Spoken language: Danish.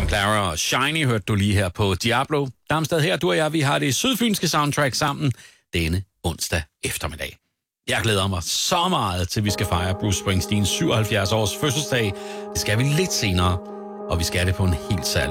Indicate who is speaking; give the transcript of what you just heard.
Speaker 1: Frank Clara og Shiny hørte du lige her på Diablo. Darmstad her, du og jeg, vi har det sydfynske soundtrack sammen denne onsdag eftermiddag. Jeg glæder mig så meget til, vi skal fejre Bruce Springsteens 77 års fødselsdag. Det skal vi lidt senere, og vi skal det på en helt særlig